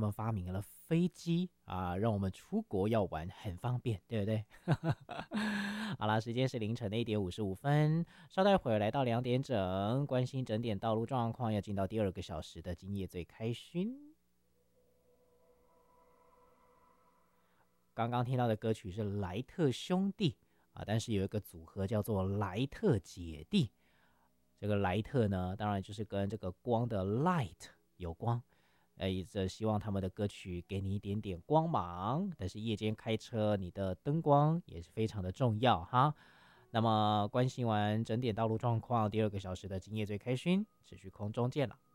们发明了飞机啊，让我们出国要玩很方便，对不对？好啦，时间是凌晨的1:55，稍待会儿来到2点整，关心整点道路状况，要进到第2个小时的今夜最开勋。刚刚听到的歌曲是莱特兄弟啊，但是有一个组合叫做莱特姐弟。这个莱特呢，当然就是跟这个光的 light 有关，这希望他们的歌曲给你一点点光芒。但是夜间开车，你的灯光也是非常的重要哈。那么关心完整点道路状况，第2个小时的今夜最开勋，持续空中见了。